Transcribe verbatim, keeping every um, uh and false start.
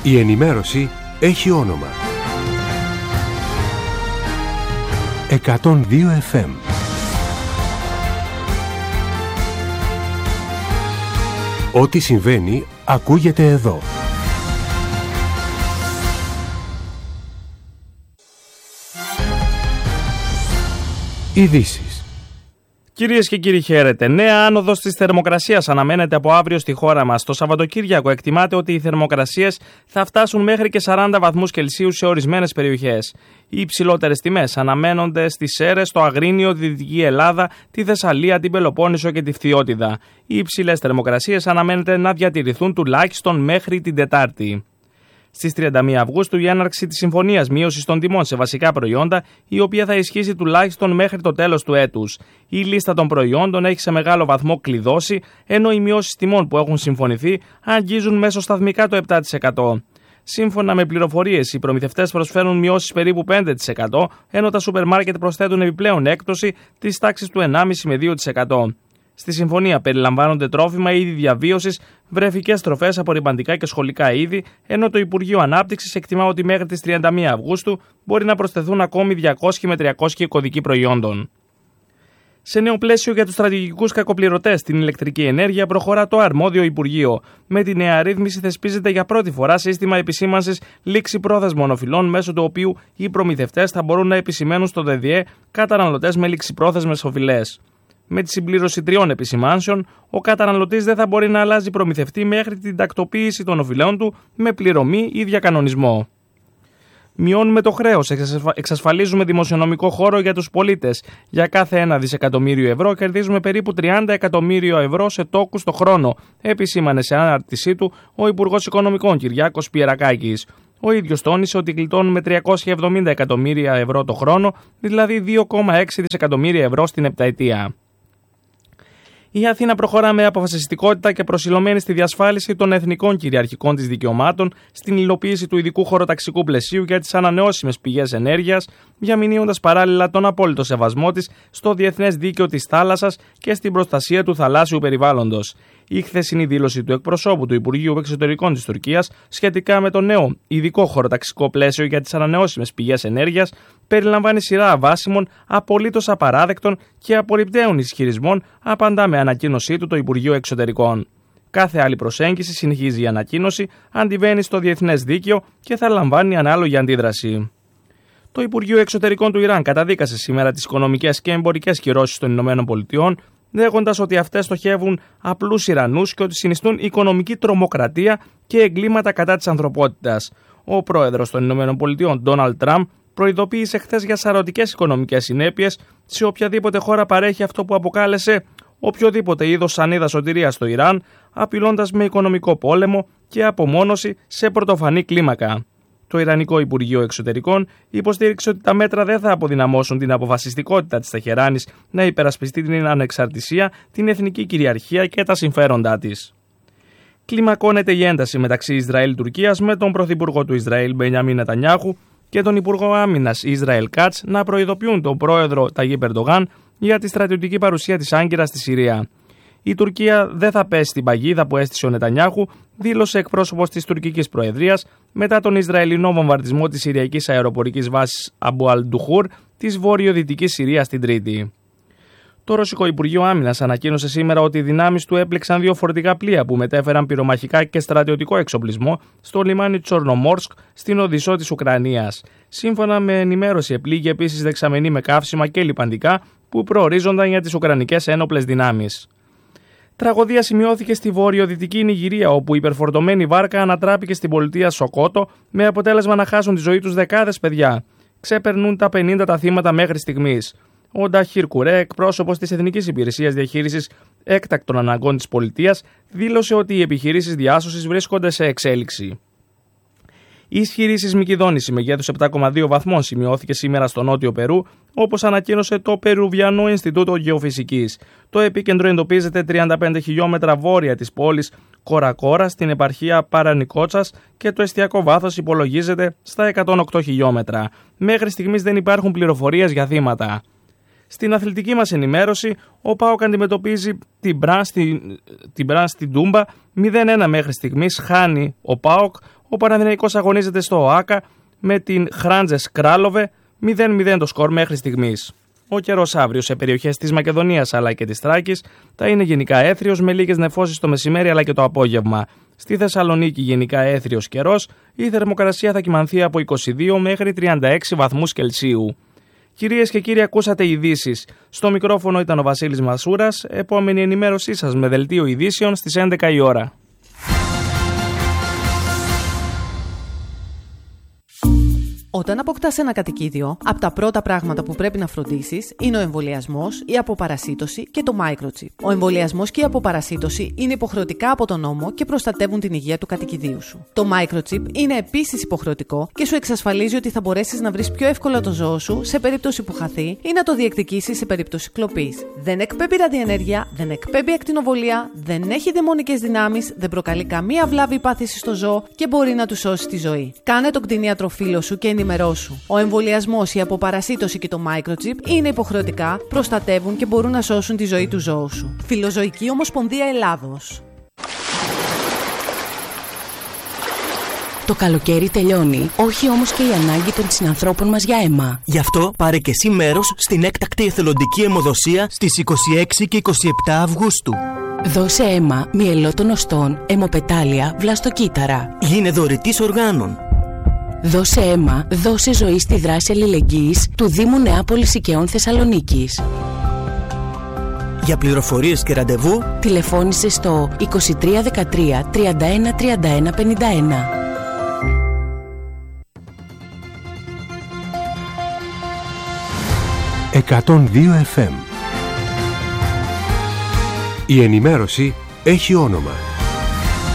Η ενημέρωση έχει όνομα. εκατόν δύο εφ εμ. Ό,τι συμβαίνει ακούγεται εδώ. Ειδήσεις. Κυρίες και κύριοι, χαίρετε. Νέα άνοδος της θερμοκρασίας αναμένεται από αύριο στη χώρα μας. Το Σαββατοκύριακο εκτιμάται ότι οι θερμοκρασίες θα φτάσουν μέχρι και σαράντα βαθμούς Κελσίου σε ορισμένες περιοχές. Οι υψηλότερες τιμές αναμένονται στις Σέρρες, το Αγρίνιο, τη Δυτική Ελλάδα, τη Θεσσαλία, την Πελοπόννησο και τη Φθιώτιδα. Οι υψηλές θερμοκρασίες αναμένεται να διατηρηθούν τουλάχιστον μέχρι την Τετάρτη. Στις τριάντα μία Αυγούστου η έναρξη της συμφωνίας μείωσης των τιμών σε βασικά προϊόντα, η οποία θα ισχύσει τουλάχιστον μέχρι το τέλος του έτους. Η λίστα των προϊόντων έχει σε μεγάλο βαθμό κλειδώσει, ενώ οι μειώσεις τιμών που έχουν συμφωνηθεί αγγίζουν μέσοσταθμικά το επτά τοις εκατό. Σύμφωνα με πληροφορίες, οι προμηθευτές προσφέρουν μειώσεις περίπου πέντε τοις εκατό, ενώ τα σούπερ μάρκετ προσθέτουν επιπλέον έκπτωση της τάξης του ενάμιση με δύο τοις εκατό. Στη συμφωνία περιλαμβάνονται τρόφιμα, είδη διαβίωσης, βρεφικές τροφές, απορριμαντικά και σχολικά είδη, ενώ το Υπουργείο Ανάπτυξης εκτιμά ότι μέχρι τις τριάντα μία Αυγούστου μπορεί να προσθεθούν ακόμη διακόσιοι με τριακόσιοι κωδικοί προϊόντων. Σε νέο πλαίσιο για τους στρατηγικούς κακοπληρωτές στην ηλεκτρική ενέργεια προχωρά το αρμόδιο Υπουργείο. Με τη νέα ρύθμιση θεσπίζεται για πρώτη φορά σύστημα επισήμανσης λήξη πρόθεσμων οφειλών, μέσω του οποίου οι προμηθευτές θα μπορούν να επισημαίνουν στο ΔΔΕ καταναλωτές με ληξιπρόθεσμες οφειλές. Με τη συμπλήρωση τριών επισημάνσεων, ο καταναλωτής δεν θα μπορεί να αλλάζει προμηθευτή μέχρι την τακτοποίηση των οφειλών του με πληρωμή ή διακανονισμό. Μειώνουμε το χρέος, εξασφαλίζουμε δημοσιονομικό χώρο για τους πολίτες. Για κάθε ένα δισεκατομμύριο ευρώ κερδίζουμε περίπου τριάντα εκατομμύρια ευρώ σε τόκους το χρόνο, επισήμανε σε ανάρτησή του ο Υπουργός Οικονομικών Κυριάκος Πιερακάκης. Ο ίδιος τόνισε ότι γλιτώνουμε τριακόσια εβδομήντα εκατομμύρια ευρώ το χρόνο, δηλαδή δύο κόμμα έξι δισεκατομμύρια ευρώ στην επταετία. Η Αθήνα προχωρά με αποφασιστικότητα και προσιλωμένη στη διασφάλιση των εθνικών κυριαρχικών της δικαιωμάτων, στην υλοποίηση του ειδικού χωροταξικού πλαισίου για τις ανανεώσιμες πηγές ενέργειας, διαμηνύοντας παράλληλα τον απόλυτο σεβασμό της στο διεθνές δίκαιο της θάλασσας και στην προστασία του θαλάσσιου περιβάλλοντος. Η χθεσινή δήλωση του εκπροσώπου του Υπουργείου Εξωτερικών της Τουρκίας σχετικά με το νέο ειδικό χωροταξικό πλαίσιο για τις ανανεώσιμες πηγές ενέργειας περιλαμβάνει σειρά αβάσιμων, απολύτως απαράδεκτων και απορριπταίων ισχυρισμών, απαντά με ανακοίνωσή του το Υπουργείο Εξωτερικών. Κάθε άλλη προσέγγιση, συνεχίζει η ανακοίνωση, αντιβαίνει στο διεθνές δίκαιο και θα λαμβάνει ανάλογη αντίδραση. Το Υπουργείο Εξωτερικών του Ιράν καταδίκασε σήμερα τις οικονομικές και εμπορικές κυρώσεις των ΗΠΑ, λέγοντας ότι αυτές στοχεύουν απλούς Ιρανούς και ότι συνιστούν οικονομική τρομοκρατία και εγκλήματα κατά της ανθρωπότητας. Ο πρόεδρος των ΗΠΑ, Ντόναλντ Τραμπ, προειδοποίησε χθες για σαρωτικές οικονομικές συνέπειες σε οποιαδήποτε χώρα παρέχει αυτό που αποκάλεσε οποιοδήποτε είδος σανίδα σωτηρίας στο Ιράν, απειλώντας με οικονομικό πόλεμο και απομόνωση σε πρωτοφανή κλίμακα. Το Ιρανικό Υπουργείο Εξωτερικών υποστήριξε ότι τα μέτρα δεν θα αποδυναμώσουν την αποφασιστικότητα της Τεχεράνης να υπερασπιστεί την ανεξαρτησία, την εθνική κυριαρχία και τα συμφέροντά της. Κλιμακώνεται η ένταση μεταξύ Ισραήλ-Τουρκίας, με τον Πρωθυπουργό του Ισραήλ Μπενιαμίν Νετανιάχου και τον Υπουργό Άμυνας Ισραήλ Κάτς να προειδοποιούν τον πρόεδρο Ταγίπ Ερντογάν για τη στρατιωτική παρουσία της Άγκυρας στη Συρία. Η Τουρκία δεν θα πέσει στην παγίδα που έστησε ο Νετανιάχου, δήλωσε εκπρόσωπος της τουρκικής προεδρίας μετά τον Ισραηλινό βομβαρδισμό της Συριακής αεροπορικής βάσης Αμπου Αλ-Ντουχούρ της βορειοδυτικής Συρίας την Τρίτη. Το Ρωσικό Υπουργείο Άμυνας ανακοίνωσε σήμερα ότι οι δυνάμεις του έπληξαν δύο φορτηγά πλοία που μετέφεραν πυρομαχικά και στρατιωτικό εξοπλισμό στο λιμάνι Τσορνομόρσκ στην Οδυσσό της Ουκρανίας. Σύμφωνα με ενημέρωση, επλήγει επίσης δεξαμενή με καύσιμα και λιπαντικά που προορίζονταν για τις Ουκρανικές ένοπλες δυνάμεις. Τραγωδία σημειώθηκε στη βορειοδυτική Νιγηρία, όπου η υπερφορτωμένη βάρκα ανατράπηκε στην πολιτεία Σοκότο, με αποτέλεσμα να χάσουν τη ζωή τους δεκάδες παιδιά. Ξεπερνούν τα πενήντα τα θύματα μέχρι στιγμής. Ο Νταχίρ Κουρέ, εκπρόσωπος της Εθνικής Υπηρεσίας Διαχείρισης Έκτακτων Αναγκών της πολιτείας, δήλωσε ότι οι επιχειρήσεις διάσωσης βρίσκονται σε εξέλιξη. Η ισχυρή σεισμική δόνηση μεγέθους επτά κόμμα δύο βαθμών σημειώθηκε σήμερα στο νότιο Περού, όπως ανακοίνωσε το Περουβιανό Ινστιτούτο Γεωφυσικής. Το επίκεντρο εντοπίζεται τριάντα πέντε χιλιόμετρα βόρεια της πόλης Κορακόρα στην επαρχία Παρανικότσας και το εστιακό βάθος υπολογίζεται στα εκατόν οκτώ χιλιόμετρα. Μέχρι στιγμής δεν υπάρχουν πληροφορίες για θύματα. Στην αθλητική μας ενημέρωση, ο ΠΑΟΚ αντιμετωπίζει την Μπραν στην, την Μπραν στην Τούμπα μηδέν ένα μέχρι στιγμής, χάνει ο ΠΑΟΚ, Ο Παναθηναϊκός αγωνίζεται στο ΟΑΚΑ με την Χράντζες Κράλοβε, μηδέν μηδέν το σκορ μέχρι στιγμής. Ο καιρός αύριο σε περιοχές της Μακεδονίας αλλά και της Θράκης θα είναι γενικά έθριος με λίγες νεφώσεις το μεσημέρι αλλά και το απόγευμα. Στη Θεσσαλονίκη γενικά έθριος καιρός, η θερμοκρασία θα κυμανθεί από είκοσι δύο μέχρι τριάντα έξι βαθμούς Κελσίου. Κυρίες και κύριοι, ακούσατε ειδήσεις. Στο μικρόφωνο ήταν ο Βασίλης Μασούρας. Επόμενη ενημέρωσή σας με δελτίο ειδήσεων στις έντεκα η ώρα. Όταν αποκτάς ένα κατοικίδιο, από τα πρώτα πράγματα που πρέπει να φροντίσεις είναι ο εμβολιασμός, η αποπαρασίτωση και το microchip. Ο εμβολιασμός και η αποπαρασίτωση είναι υποχρεωτικά από τον νόμο και προστατεύουν την υγεία του κατοικιδίου σου. Το microchip είναι επίσης υποχρεωτικό και σου εξασφαλίζει ότι θα μπορέσεις να βρεις πιο εύκολα το ζώο σου σε περίπτωση που χαθεί ή να το διεκδικήσεις σε περίπτωση κλοπής. Δεν εκπέμπει ραδιενέργεια, δεν εκπέμπει ακτινοβολία, δεν έχει δαιμονικές δυνάμεις, δεν προκαλεί καμία βλάβη ή πάθηση στο ζώο και μπορεί να του σώσει τη ζωή. Κάνε τον κτηνίατρο φίλο σου και ενημερώσου. Ο εμβολιασμός, η αποπαρασίτωση και το microchip είναι υποχρεωτικά, προστατεύουν και μπορούν να σώσουν τη ζωή του ζώου σου. Φιλοζωική Ομοσπονδία Ελλάδος. Το καλοκαίρι τελειώνει, όχι όμως και η ανάγκη των συνανθρώπων μας για αίμα. Γι' αυτό πάρε και εσύ μέρος στην έκτακτη εθελοντική αιμοδοσία στις είκοσι έξι και είκοσι επτά Αυγούστου. Δώσε αίμα μυελότων οστών, αιμοπετάλια, βλαστοκύτταρα. Γίνε δωρητής οργάνων. Δώσε αίμα, δώσε ζωή στη δράση αλληλεγγύης του Δήμου Νεάπολης Οικαιών Θεσσαλονίκης. Για πληροφορίες και ραντεβού τηλεφώνησε στο είκοσι τρία δεκατρία τριάντα ένα τριάντα ένα πενήντα ένα. εκατόν δύο εφ εμ. Η ενημέρωση έχει όνομα.